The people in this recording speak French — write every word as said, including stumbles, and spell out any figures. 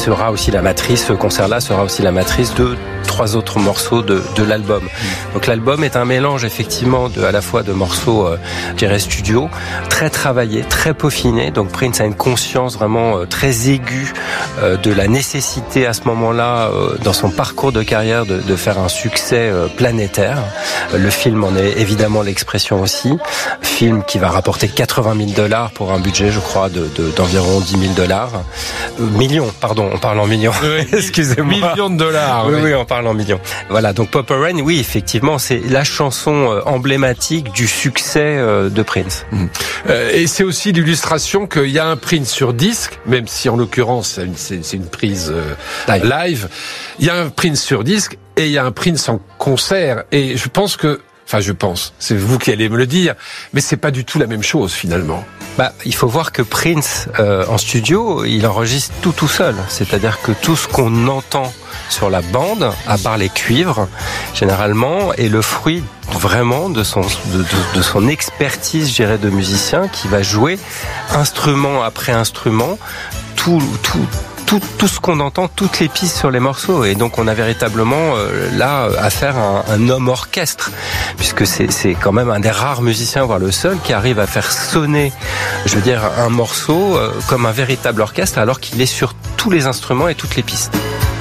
sera aussi la matrice, ce concert-là sera aussi la matrice de trois autres morceaux de, de l'album. Donc l'album est un mélange effectivement de, à la fois de morceaux, euh, je dirais studio, très travaillés, très peaufinés. Donc Prince a une conscience vraiment euh, très aiguë euh, de la nécessité à ce moment-là, euh, dans son parcours de carrière, de, de faire un succès euh, planétaire. Euh, le film en est évidemment l'expression aussi. Film qui va rapporter quatre-vingt mille dollars pour un budget, je crois, de, de, d'environ dix mille dollars. Euh, millions, pardon, on parle en millions. Oui, excusez-moi. Millions de dollars. Oui, oui, oui, on parle en millions. Voilà, donc Purple Rain, oui, effectivement, c'est la chanson emblématique du succès de Prince. Mmh. Euh, et c'est aussi l'illustration qu'il y a un Prince sur disque, même si en l'occurrence c'est, c'est une prise euh, live. live. Il y a un Prince sur disque et il y a un Prince en concert. Et je pense que, enfin je pense, c'est vous qui allez me le dire, mais c'est pas du tout la même chose finalement. Bah, il faut voir que Prince, euh, en studio, il enregistre tout tout seul. C'est-à-dire que tout ce qu'on entend sur la bande, à part les cuivres, généralement, est le fruit vraiment de son, de, de, de son expertise, je dirais, de musicien, qui va jouer instrument après instrument, tout, tout, Tout, tout ce qu'on entend, toutes les pistes sur les morceaux. Et donc on a véritablement euh, là affaire à un, un homme orchestre, puisque c'est, c'est quand même un des rares musiciens, voire le seul, qui arrive à faire sonner, je veux dire, un morceau euh, comme un véritable orchestre, alors qu'il est sur tous les instruments et toutes les pistes.